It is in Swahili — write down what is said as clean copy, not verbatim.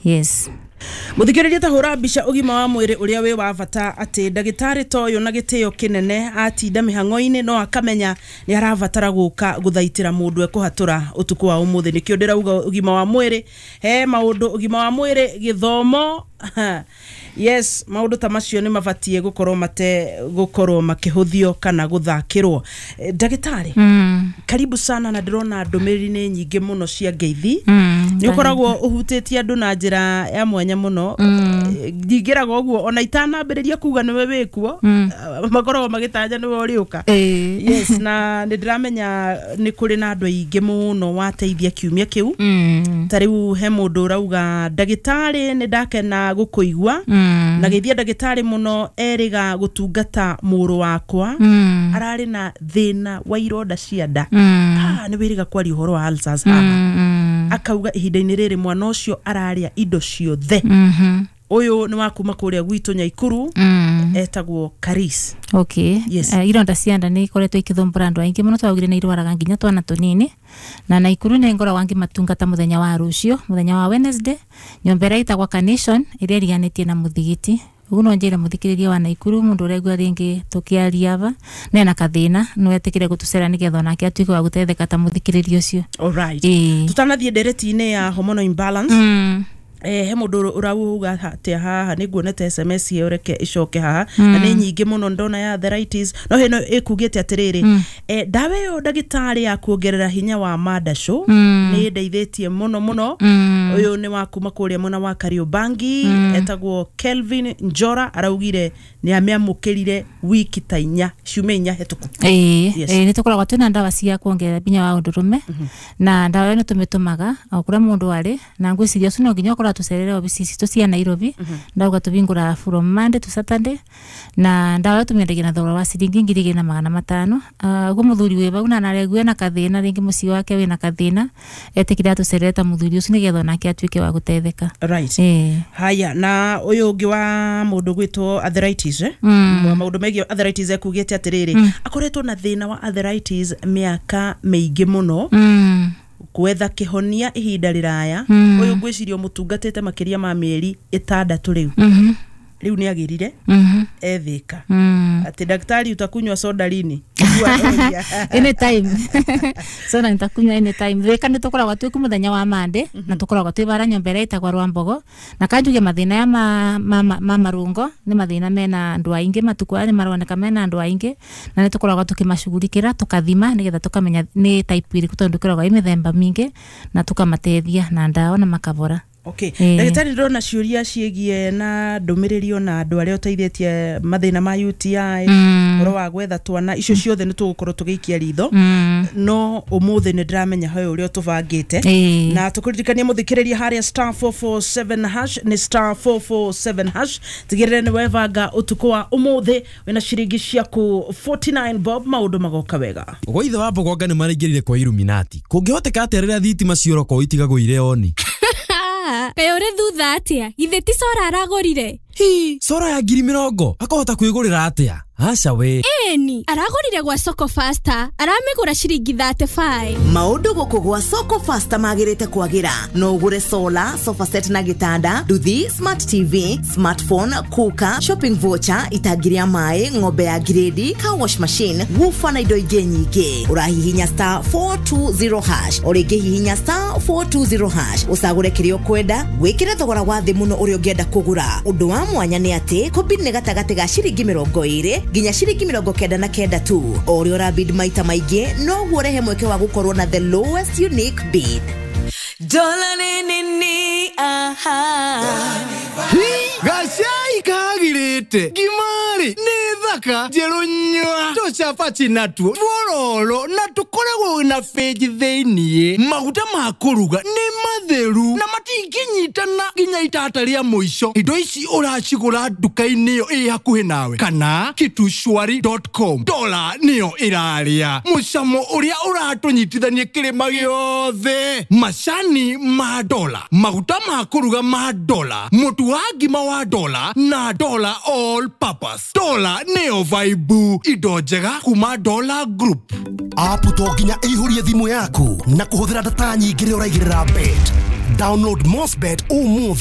Yes. Muthikiriria tahura mbica ugima wa mwiri uria we wa bata ati ndagitari toyo na gitio kinene atinda mihango-ini no akamenya ni arabatara guka guthaitira mundu ekuhatura utuku wa umuthi nikio ndirauga ugima wa mwiri he maundu ugima wa mwiri githomo yes maundu ta macio ni mabatie gukorwo makihuthio kana guthakirwo ndagitari karibu sana na ndirona ndumiriri ni nyingi muno cia ngeithi ni ukoragwo uhutĩtie andu na njira ya mwanya muno ndingiraga uguo ona itanambiriria kuga niwe wikuo makoragwo magitanja niwe uriuka yes na ndiramenya ni kuri na andu aingi muno wateithia kiumia kiu tariu he mundu urauga ndagitari ni ndakena gukuigwa na githia ndagitari muno eriga gutungata muru wakwa arari na thina wa ironda cia nda ni wiriga kwari uhoro wa ulcers akauga ihinda-ini riri mwana ucio araria indo ciothe uyu ni wakuma kuria gwitu Nyaikuru etagwo Karis. Okay. Yes. Ironda cia nda ni ikoretwo ikithumbura andu aingi muno twagire ni irwaraga nginya twana tunini na Naikuru ni ngora wangi matungata muthenya wa rucio muthenya wa Wednesday nyombera itagwa Carnation iria riganitie na muthigiti uguno njira muthikiriria wa Naikuru mundu uregwa ringi tukiaria aba nena kathina no etikire gutucera nigetha nake atuike wa gutetheka ta muthikiriria ucio. All right. Tutanathie ndereti-ini ya hormonal imbalance. He mundu urauga ati haha ni nguonete SMS yoreke icoke haha na ni nyingi muno ndona ya arthritis no heno ikugite atiriri dawa yo ndagitari ya kuongerera hinya wa madasho ni ndeithĩtie muno uyu ni wakuma kuria mwana wa Kariobangi etagwo Kelvin Njora araugire ni amiamukirire wiki ta 4 ciumia 4 hetuku ni tukoragwa twina ndawa cia kuongerera binya wa undurume na ndawa ino tumitumaga okura mundu ari na ngwiciria ucio no nginya okura tucerere obisisi tucia Nairobi ndauga tubingura from Monday to Saturday na ndawa tumendegia na thogora wa ciringi 2,500 ugo muthuri we bau na naregwe na kathina ringi muci wake we na kathina etikira tucereta muthuri ucio nigetha nake atuike wa gutetheka. Right. Haya na uyu ungi wa mundu gwitwo arthritis maundu megie arthritis ekugite atiriri akoretwo na thina wa arthritis miaka meingi muno kwetha kihonia ihinda riraya uyu ngwicirio mutungatete makiria ma mieri 6 riu riu ni agirire ethika ati daktari utakunywa soda lini anytime so na nitakunywa anytime theka nitukoragwa twi kumuthenya wa Monday na tukoragwa twi bara nyombera itagwa Rwambogo na kanjuge mathina ya marungo ni mathina mena andu aingi matukwani maroneka mena andu aingi na nitukoragwa tukimashughulikira tukathima nigetha tukamenya ni type iri kutondukoragwa imithemba mingi na tukamatethia na ndawa na makabora. Okay. Ndagitari ndona ciuria ciegie na ndumiriri ona andu aria uteithĩtie mathina ma UTI oro wa gwetha twana icio ciothe ni tugukorwo tugiikia ritho no umuthi ni ndiramenya hayo uria tubangite na tukuririkania muthikiriria haria *447# ni *447# tigirire ni wevanga utuku wa umuthi wina ciringi ciaku 49 bob maundu magoka wega ugoithe wa Bogonga ni maraingirire kwa Illuminati kungihoteka aterera thitima cioroko itigago ire oni kayo uri thutha atia ithe ti sora aragorire sora ya 20,000 akahota kwigurira atia aca we eni aragorire gwa Soko Faster aramigura ciringi 35 maundu guku gwa Soko Faster magirite kwagira no ugure solar sofa set na gitanda nduthi smart TV smartphone kuka shopping voucher itagiria mai ng'ombe ya grade car wash machine woofer na indo ingi nyingi urahihinya *420# origihinya *420# usagure kirio kwenda wikire thogora wa thi muno uri ungienda kugura undu wa mwanya ni ati kombini ni gatagati ga ciringi 20 ginya ciringi 99 tu ori ora bid maita maige no guorehe mweke wa gukorwo na the lowest unique bid dola nini aha gashai kagirite gimari ni thaka jerunywa tuchapati natuo tuororo na tukoragwo na feji theinie maguta makuruga ni matheru na matinginyitana ginya itataria muico indo ici uracigura duka-ini yo hakuhi nawe kana kitushwari.com dola niyo iraria mucamo uria uratunyitithanie kirima giothe macani ma dola maguta makuruga ma dola mutu wa ngima wa dola na dola all purpose dola neo vibe indo njega kuma Dola Group. Apu to nginya ihurie thimu yaku na kuhuthira data nyingĩ ĩrĩa ũraigĩrĩra bet. Download Mosbet umuthi.